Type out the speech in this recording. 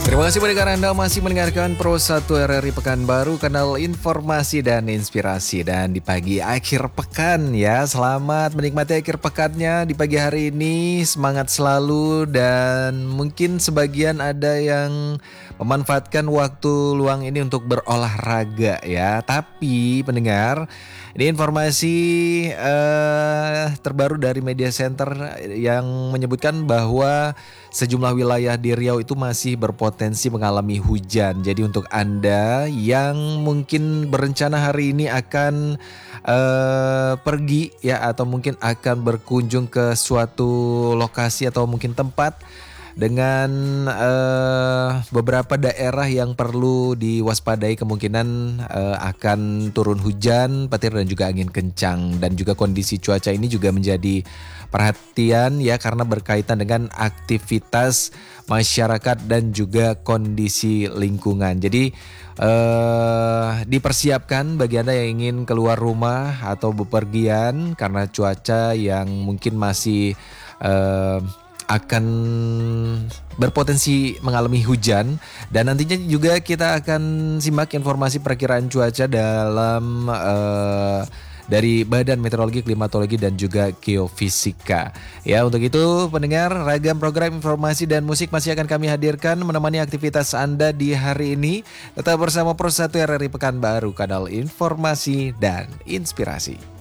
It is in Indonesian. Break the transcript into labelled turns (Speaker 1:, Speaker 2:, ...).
Speaker 1: Terima kasih pendengar Anda masih mendengarkan Pro 1 RRI Pekanbaru, kanal informasi dan inspirasi. Dan di pagi akhir pekan ya, selamat menikmati akhir pekannya di pagi hari ini. Semangat selalu dan mungkin sebagian ada yang memanfaatkan waktu luang ini untuk berolahraga ya. Tapi pendengar, ini informasi terbaru dari Media Center yang menyebutkan bahwa sejumlah wilayah di Riau itu masih berpotensi mengalami hujan. Jadi untuk Anda yang mungkin berencana hari ini akan pergi ya, atau mungkin akan berkunjung ke suatu lokasi atau mungkin tempat dengan beberapa daerah yang perlu diwaspadai kemungkinan akan turun hujan, petir dan juga angin kencang. Dan juga kondisi cuaca ini juga menjadi perhatian ya, karena berkaitan dengan aktivitas masyarakat dan juga kondisi lingkungan. Jadi dipersiapkan bagi Anda yang ingin keluar rumah atau bepergian karena cuaca yang mungkin masih akan berpotensi mengalami hujan. Dan nantinya juga kita akan simak informasi perakiraan cuaca dalam dari Badan Meteorologi, Klimatologi dan juga Geofisika. Ya, untuk itu pendengar, ragam program informasi dan musik masih akan kami hadirkan menemani aktivitas Anda di hari ini. Tetap bersama Pro 1 RRI Pekanbaru, kanal informasi dan inspirasi.